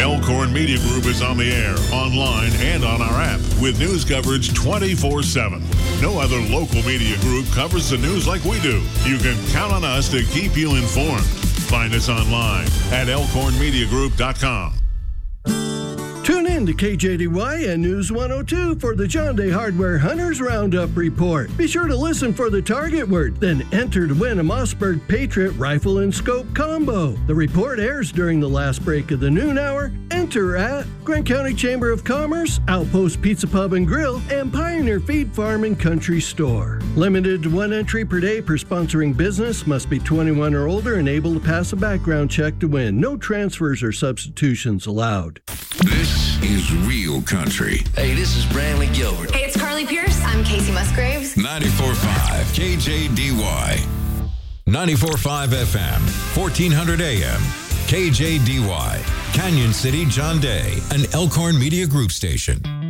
Elkhorn Media Group is on the air, online, and on our app with news coverage 24/7. No other local media group covers the news like we do. You can count on us to keep you informed. Find us online at elkhornmediagroup.com. Tune in to KJDY and News 102 for the John Day Hardware Hunters Roundup Report. Be sure to listen for the target word, then enter to win a Mossberg Patriot rifle and scope combo. The report airs during the last break of the noon hour. Enter at Grant County Chamber of Commerce, Outpost Pizza Pub and Grill, and Pioneer Feed Farm and Country Store. Limited to 1 entry per day per sponsoring business. Must be 21 or older and able to pass a background check to win. No transfers or substitutions allowed. This is Real Country. Hey, this is Brantley Gilbert. Hey, it's Carly Pierce. I'm Casey Musgraves. 94.5 KJDY. 94.5 FM. 1400 AM. KJDY. Canyon City, John Day. An Elkhorn Media Group station.